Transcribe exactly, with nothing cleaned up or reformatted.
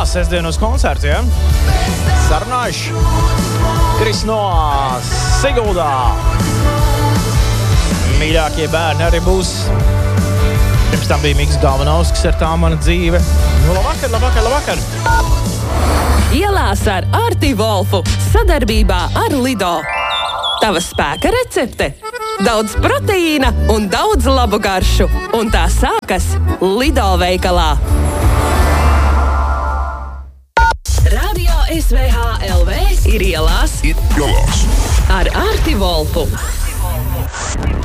Jā, sestdienos koncerts, ja? Sarunājuši. Kris no Siguldā. Mīļākie bērni arī būs. Pirms tam bija Miks Galvanovskis ar Tā mana dzīve. Nu, labvakar, labvakar, labvakar. Ielās ar Arti Volfu sadarbībā ar Lido. Tava spēka recepte? Daudz proteīna un daudz labu garšu. Un tā sākas Lido veikalā. Radio S V H L V ir ielās. Ir ielās. Ar Arti Volfu.